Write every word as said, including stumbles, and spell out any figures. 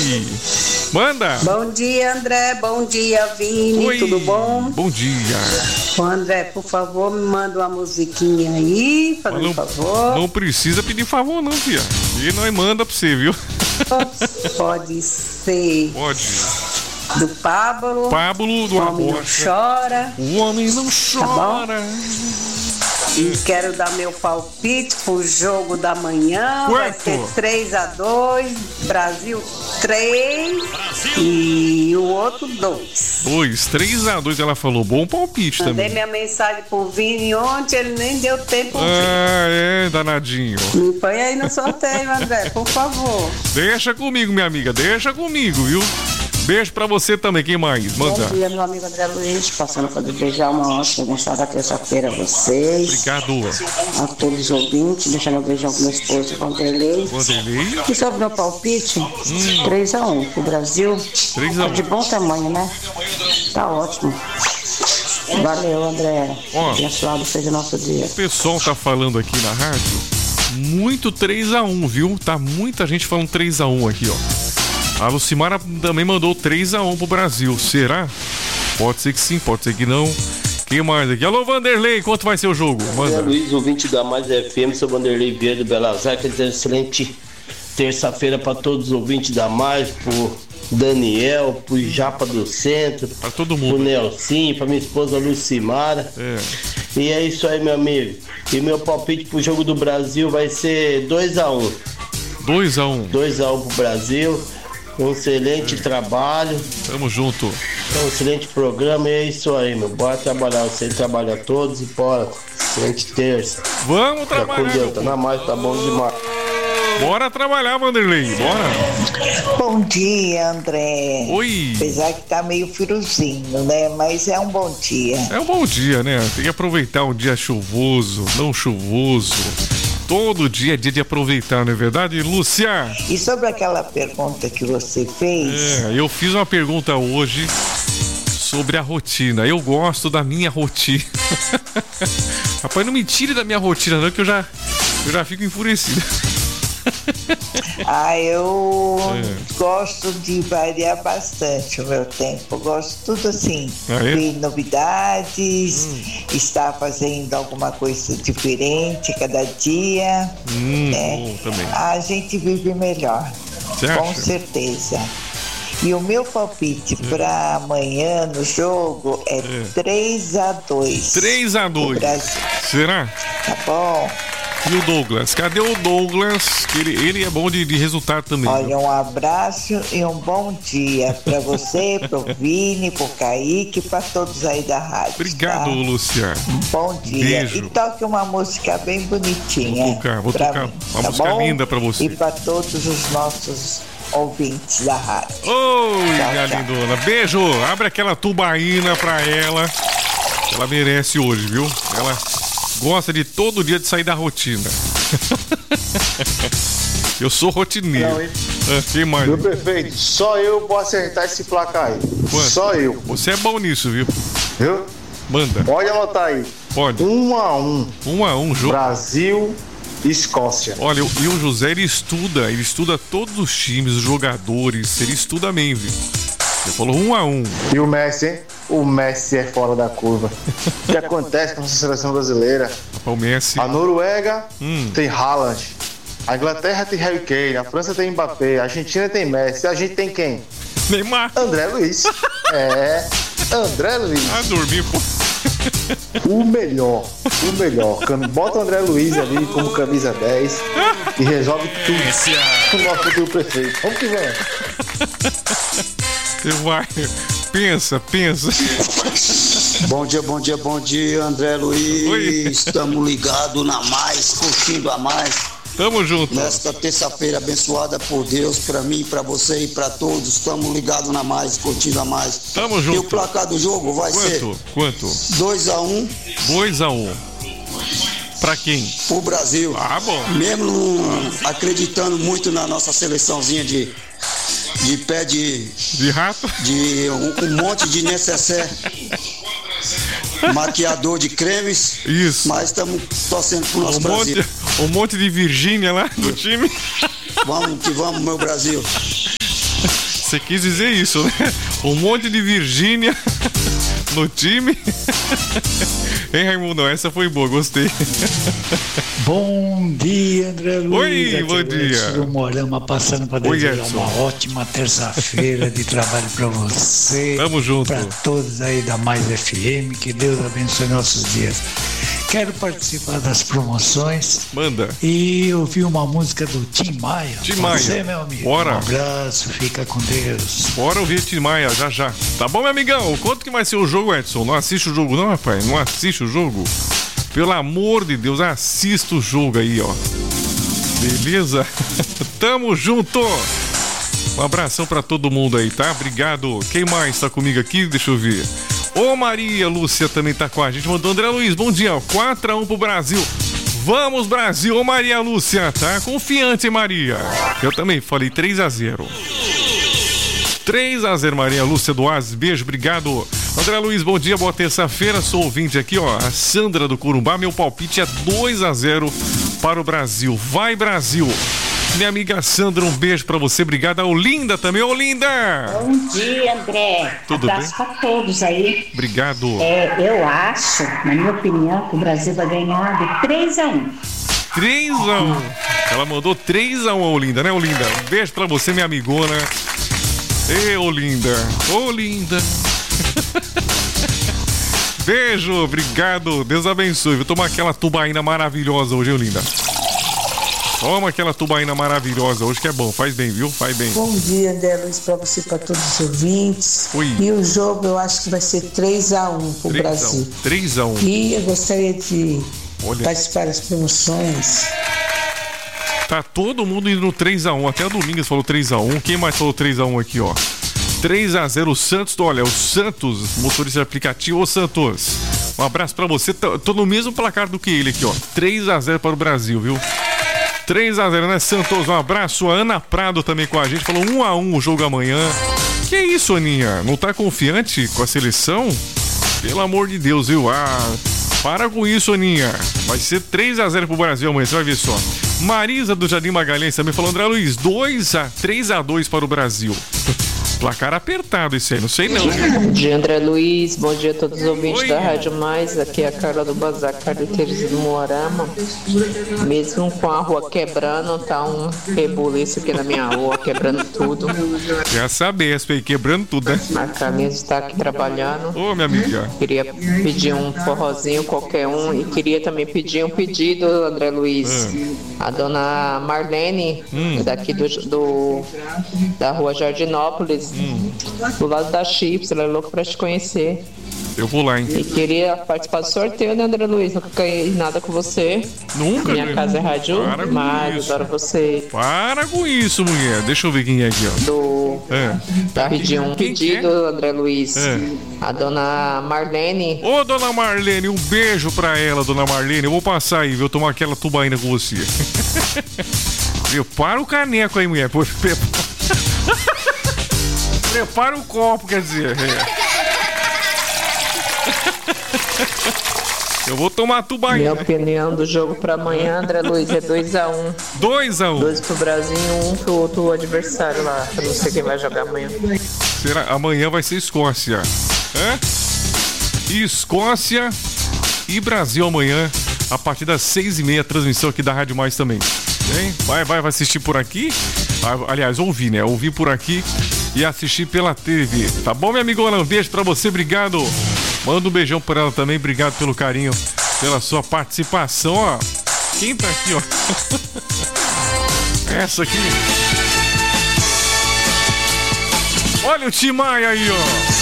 Oi. Manda. Bom dia, André. Bom dia, Vini. Oi. Tudo bom? Bom dia. Ô, André, por favor, me manda uma musiquinha aí, fazendo não, favor. Não precisa pedir favor não, filha. E nós manda pra você, viu? Pode ser. Pode. Do Pablo. Pablo do O homem não Arrocha. chora. O homem não chora. E quero dar meu palpite pro jogo da manhã. Quanto? Vai ser três a dois, Brasil três e o outro dois. dois, três a dois, ela falou. Bom palpite Mandei também. minha mensagem pro Vini ontem, ele nem deu tempo. Ah, é, danadinho. Me põe aí no sorteio, André, por favor. Deixa comigo, minha amiga, deixa comigo, viu? Beijo pra você também, quem mais? Manda. Bom dia, meu amigo André Luiz, passando para desejar uma ótima, abençoada terça-feira a vocês. Obrigado. A todos os ouvintes, deixando eu beijão com meu esposo, Vanderlei. Vanderlei. E sobre o meu palpite, Hum. três a um pro Brasil. três a um. Tá de bom tamanho, né? Tá ótimo. Valeu, André. Ó. Abençoado seja o nosso dia. O pessoal tá falando aqui na rádio muito três a um, viu? Tá muita gente falando três a um aqui, ó. A Lucimara também mandou três a um pro Brasil. Será? Pode ser que sim, pode ser que não. Quem mais aqui? Alô, Vanderlei, quanto vai ser o jogo? Manda. Manda. Luiz, ouvinte da Mais F M, sou Vanderlei Vieira do Belas Artes. Excelente terça-feira para todos os ouvintes da Mais, pro Daniel, pro Japa do Centro, para todo mundo. Pro Nelson, pra minha esposa Lucimara. É. E é isso aí, meu amigo. E meu palpite pro jogo do Brasil vai ser dois a um. dois a um. dois a um pro Brasil. Um excelente é. trabalho. Tamo junto. Um excelente programa e é isso aí, meu. Bora trabalhar. Você trabalha todos e bora. Excelente terça. Vamos trabalhar. Tá com Deus, na mais, tá bom demais. Bora trabalhar, Vanderlei. Bora. Bom dia, André. Oi. Apesar que tá meio friozinho, né? Mas é um bom dia. É um bom dia, né? Tem que aproveitar um dia chuvoso, não chuvoso. Todo dia é dia de aproveitar, não é verdade, Lúcia? E sobre aquela pergunta que você fez... É, eu fiz uma pergunta hoje sobre a rotina. Eu gosto da minha rotina. Rapaz, não me tire da minha rotina não, que eu já, eu já fico enfurecido. Ah, eu é. gosto de variar bastante o meu tempo. Eu gosto tudo assim, ah, é? de novidades, hum. estar fazendo alguma coisa diferente cada dia. Hum, né? bom, também. A gente vive melhor, Você com acha? certeza. E o meu palpite é. para amanhã no jogo é, é. três a dois. três a dois. Será? Tá bom. E o Douglas? Cadê o Douglas? Ele, ele é bom de, de resultado também. Olha, viu? um abraço e um bom dia pra você, pro Vini, pro Kaique e pra todos aí da rádio. Obrigado, tá? Luciano. Um bom dia. Beijo. E toque uma música bem bonitinha. Vou tocar, vou tocar mim, uma tá música bom? linda pra você. E pra todos os nossos ouvintes da rádio. Oi, tchau, minha tchau. lindona. Beijo. Abre aquela tubaína pra ela. Ela merece hoje, viu? Ela gosta de todo dia de sair da rotina. Eu sou rotineiro. Não, ah, quem mais? Meu prefeito, só eu posso acertar esse placar aí. Quanto? Só eu. Você é bom nisso, viu? Viu? Manda. Pode anotar aí. Pode. Um a um. Um a um, jogo. Brasil e Escócia. Olha, e o José, ele estuda, ele estuda todos os times, os jogadores, ele estuda bem, viu? Ele falou um a um. E o Messi, hein? O Messi é fora da curva. O que acontece com a nossa seleção brasileira? O Messi. A Noruega hum. tem Haaland. A Inglaterra tem Harry Kane. A França tem Mbappé. A Argentina tem Messi. A gente tem quem? Neymar. André Luiz. É, André Luiz. Ah, dormi, pô. O melhor, o melhor. Bota o André Luiz ali como camisa dez e resolve tudo. O nosso futuro prefeito. Vamos que vem. Você vai. Pensa, pensa. Bom dia, bom dia, bom dia, André Luiz. Oi. Estamos ligados na Mais, curtindo a Mais. Tamo junto. Nesta terça-feira abençoada por Deus, pra mim, pra você e pra todos. Estamos ligados na Mais, curtindo a Mais. Tamo junto. E o placar do jogo vai Quanto? ser... Quanto? dois a um. dois a um. Pra quem? O Brasil. Ah, bom. Mesmo não acreditando muito na nossa seleçãozinha de... De pé de... De rato? De um, um monte de necessaire. Maquiador de cremes. Isso. Mas estamos torcendo pro nosso um Brasil. Monte, um monte de Virgínia lá do time. Vamos que vamos, meu Brasil. Você quis dizer isso, né? Um monte de Virgínia no time. Hein, Raimundo? Essa foi boa, gostei. Bom dia, André Luiz. Oi, bom dia. Do Morama passando para desejar uma ótima terça-feira de trabalho para você. Tamo junto. Para todos aí da Mais F M, que Deus abençoe nossos dias. Quero participar das promoções. Manda. E ouvir uma música do Tim Maia. Tim Maia. Você, meu amigo. Bora. Um abraço, fica com Deus. Bora ouvir Tim Maia, já já. Tá bom, meu amigão? Quanto que vai ser o jogo, Edson? Não assiste o jogo não, rapaz? Não assiste o jogo? Pelo amor de Deus, assista o jogo aí, ó. Beleza? Tamo junto! Um abração pra todo mundo aí, tá? Obrigado. Quem mais tá comigo aqui? Deixa eu ver. Ô Maria Lúcia também tá com a gente. Mandou André Luiz, bom dia. quatro a um pro Brasil. Vamos, Brasil. Ô Maria Lúcia, tá confiante, hein, Maria? Eu também falei três a zero. três a zero, Maria Lúcia do Oasis. Beijo, obrigado. André Luiz, bom dia, boa terça-feira. Sou ouvinte aqui, ó. A Sandra do Corumbá. Meu palpite é dois a zero para o Brasil. Vai, Brasil. Minha amiga Sandra, um beijo pra você. Obrigada. Olinda também. Olinda! Bom dia, André. Tudo Abraço bem? pra todos aí. Obrigado. É, eu acho, na minha opinião, que o Brasil vai ganhar de três a um. três a um. Ela mandou três a um, Olinda, né, Olinda? Um beijo pra você, minha amigona. Ê, Olinda. Olinda. Beijo, obrigado. Deus abençoe. Vou tomar aquela tubaína maravilhosa hoje, Olinda. Toma aquela tubaína maravilhosa hoje que é bom. Faz bem, viu? Faz bem. Bom dia, André Luiz, pra você e pra todos os ouvintes. Oi. E o jogo eu acho que vai ser três a um pro Brasil. três a um. E eu gostaria de Olha. participar das promoções. Tá todo mundo indo no três a um. Até a Domingues falou três a um. Quem mais falou três a um aqui, ó? três a zero. O Santos, olha, o Santos, motorista de aplicativo. Ô, Santos, um abraço pra você. Tô no mesmo placar do que ele aqui, ó. três a zero para o Brasil, viu? três a zero, né, Santos? Um abraço. A Ana Prado também com a gente. Falou um a um o jogo amanhã. Que isso, Aninha? Não tá confiante com a seleção? Pelo amor de Deus, viu? Ah, para com isso, Aninha. Vai ser três a zero pro Brasil amanhã, você vai ver só. Marisa do Jardim Magalhães também falou, André Luiz, dois a três a dois para o Brasil. Placar apertado esse aí, não sei não. Bom dia, André Luiz. Bom dia a todos os ouvintes Oi. da Rádio Mais. Aqui é a Carla do Bazar, carreteiros do Moarama. Mesmo com a rua quebrando, tá um rebuliço aqui na minha rua, quebrando tudo. Já sabe, essa aí, quebrando tudo, né? A Carlinhos está aqui trabalhando. Ô, minha amiga. Queria pedir um forrozinho, qualquer um. E queria também pedir um pedido, André Luiz. Hum. A dona Marlene, hum. daqui do, do da rua Jardinópolis. Hum. Do lado da Chips, ela é louca pra te conhecer. Eu vou lá, hein? E queria participar do sorteio, né, André Luiz? Nunca ganhei nada com você. Nunca? Minha casa é Rádio Mas, adoro você. Para com isso, mulher. Deixa eu ver quem é aqui, ó. Do... É. Tá pedindo um quem pedido, é? André Luiz. É. A dona Marlene. Ô, dona Marlene, um beijo pra ela, dona Marlene. Eu vou passar aí, viu? Tomar aquela tubaína com você. Prepara o caneco aí, mulher. Pô, prepara o copo, quer dizer. É. Eu vou tomar tubaína. Minha opinião do jogo pra amanhã, André Luiz, é dois a um. dois a um. dois pro Brasil e um pro outro adversário lá. Eu não sei quem vai jogar amanhã. Será? Amanhã vai ser Escócia. Hã? Escócia e Brasil amanhã, a partir das seis e meia, transmissão aqui da Rádio Mais também. Hein? Vai, vai, vai assistir por aqui. Aliás, ouvir, né? Ouvir por aqui e assistir pela T V. Tá bom, minha amigona? Um beijo pra você, obrigado. Manda um beijão pra ela também, obrigado pelo carinho, pela sua participação, ó. Quem tá aqui, ó? Essa aqui. Olha o Tim Maia aí, ó.